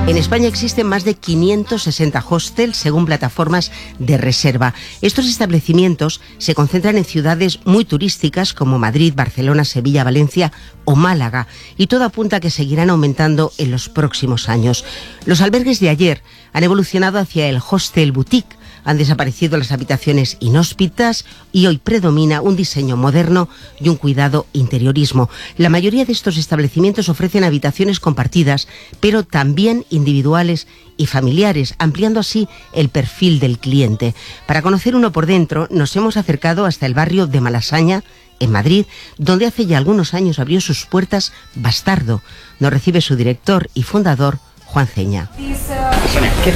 En España existen más de 560 hostels según plataformas de reserva. Estos establecimientos se concentran en ciudades muy turísticas como Madrid, Barcelona, Sevilla, Valencia o Málaga, y todo apunta a que seguirán aumentando en los próximos años. Los albergues de ayer han evolucionado hacia el hostel boutique. Han desaparecido las habitaciones inhóspitas y hoy predomina un diseño moderno y un cuidado interiorismo. La mayoría de estos establecimientos ofrecen habitaciones compartidas, pero también individuales y familiares, ampliando así el perfil del cliente. Para conocer uno por dentro, nos hemos acercado hasta el barrio de Malasaña, en Madrid, donde hace ya algunos años abrió sus puertas Bastardo. Nos recibe su director y fundador, Juan Ceña. ¿Qué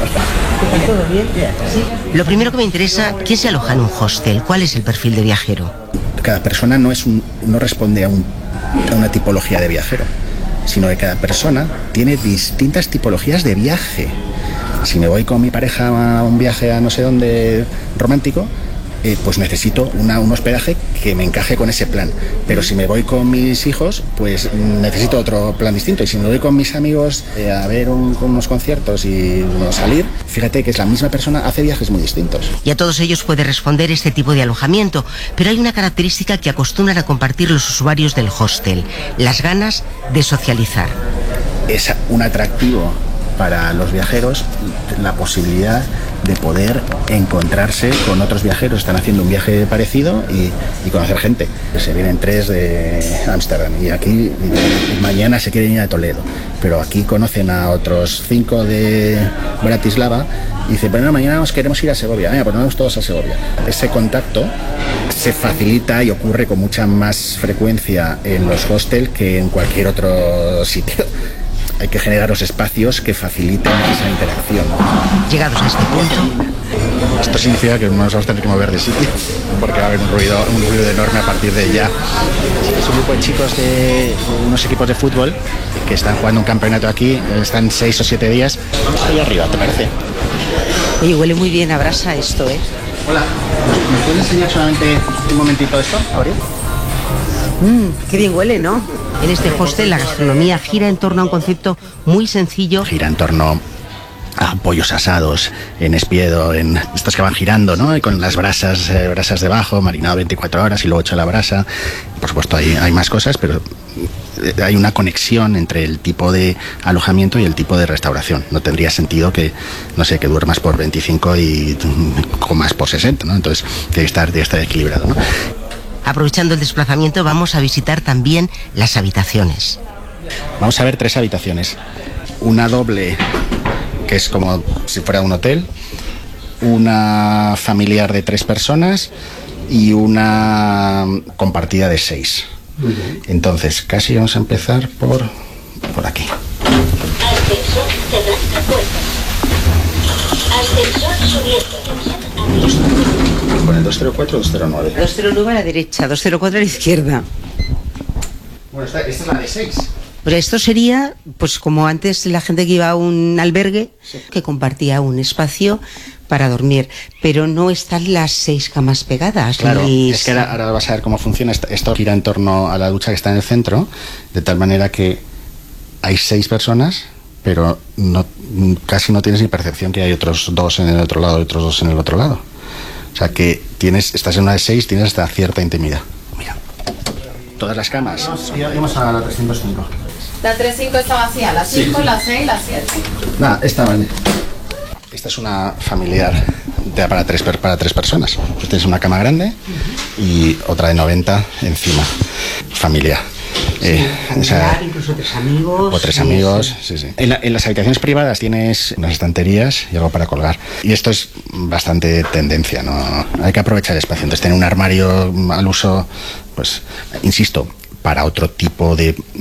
tal? ¿Todo bien? ¿Sí? Lo primero que me interesa, ¿quién se aloja en un hostel? ¿Cuál es el perfil de viajero? Cada persona no responde a una tipología de viajero, sino que cada persona tiene distintas tipologías de viaje. Si me voy con mi pareja a un viaje a no sé dónde romántico, pues necesito un hospedaje que me encaje con ese plan. Pero si me voy con mis hijos, pues necesito otro plan distinto. Y si me voy con mis amigos a ver unos conciertos y salir, fíjate que es la misma persona, hace viajes muy distintos. Y a todos ellos puede responder este tipo de alojamiento, pero hay una característica que acostumbran a compartir los usuarios del hostel: las ganas de socializar. Es un atractivo para los viajeros la posibilidad de poder encontrarse con otros viajeros. Están haciendo un viaje parecido y conocer gente. Se vienen 3 de Ámsterdam y aquí mañana se quieren ir a Toledo, pero aquí conocen a otros 5 de Bratislava y dicen, bueno, mañana nos queremos ir a Segovia. Venga, pues nos vamos todos a Segovia. Ese contacto se facilita y ocurre con mucha más frecuencia en los hostels que en cualquier otro sitio. Hay que generar los espacios que faciliten esa interacción. Llegados a este punto, esto significa que nos vamos a tener que mover de sitio, porque va a haber un ruido enorme a partir de ya. Es un grupo de chicos de unos equipos de fútbol que están jugando un campeonato aquí, están 6 o 7 días. Vamos ahí arriba, ¿te parece? Oye, huele muy bien a brasa esto, ¿eh? Hola, ¿me puedes enseñar solamente un momentito esto? ¿Abrir? Qué bien huele, ¿no? En este hostel la gastronomía gira en torno a un concepto muy sencillo. Gira en torno a pollos asados en espiedo, en estos que van girando, ¿no? Y con las brasas debajo, marinado 24 horas y luego hecho a la brasa. Por supuesto hay más cosas, pero hay una conexión entre el tipo de alojamiento y el tipo de restauración. No tendría sentido que, no sé, que duermas por 25 y comas por 60, ¿no? Entonces tiene que estar equilibrado, ¿no? Aprovechando el desplazamiento, vamos a visitar también las habitaciones. Vamos a ver 3 habitaciones. Una doble, que es como si fuera un hotel, una familiar de 3 personas y una compartida de 6. Entonces, casi vamos a empezar por aquí. Ascensor cerrando puerta. Ascensor subiendo. ¿Con el 204 o 209? 209 a la derecha, 204 a la izquierda. Bueno, esta es la de 6. Pero esto sería, pues como antes la gente que iba a un albergue, sí, que compartía un espacio para dormir, pero no están las 6 camas pegadas. Claro, es que ahora vas a ver cómo funciona. Esto gira en torno a la ducha que está en el centro, de tal manera que hay 6 personas, pero casi no tienes ni percepción que hay otros 2 en el otro lado y otros 2 en el otro lado. O sea que estás en una de 6, tienes hasta cierta intimidad. Mira, todas las camas. Vamos a la 305. La 35 está vacía, la 5, sí. La 6, la 7. Nada, esta es una familiar para tres personas. Pues tienes una cama grande y otra de 90 encima. Familiar. Incluso 3 amigos. O 3 amigos, sí. En las habitaciones privadas tienes unas estanterías y algo para colgar. Y esto es bastante tendencia, ¿no? Hay que aprovechar el espacio. Entonces, tener un armario al uso, pues, insisto, para otro tipo de